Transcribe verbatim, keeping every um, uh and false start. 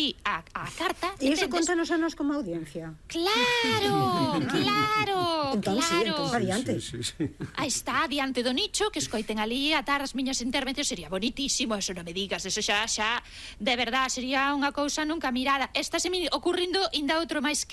así a, a carta. E iso contanos a nos como audiencia. Claro, claro, entón, claro. sí, entón, adiante. Sí, sí, sí. Aí está, diante do nicho, que escoiten ali atar as miñas intervencións, sería bonitísimo, eso non me digas, eso xa, xa, de verdad, sería unha cousa nunca mirada. Está se me ocurrindo ainda outro máis